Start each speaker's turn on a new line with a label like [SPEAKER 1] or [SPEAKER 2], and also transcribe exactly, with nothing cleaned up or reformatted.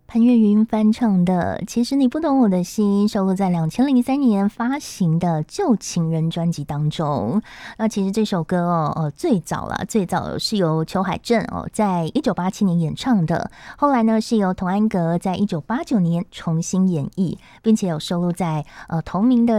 [SPEAKER 1] 潘越云翻唱的《其实你不懂我的心》收录在两千零三年发行的《旧情人》专辑当中。那其实这首歌哦，呃，最早啦，最早是由裘海正哦，在一九八七年演唱的，后来呢是由童安格在一九八九年重新演绎，并且有收录在呃同名的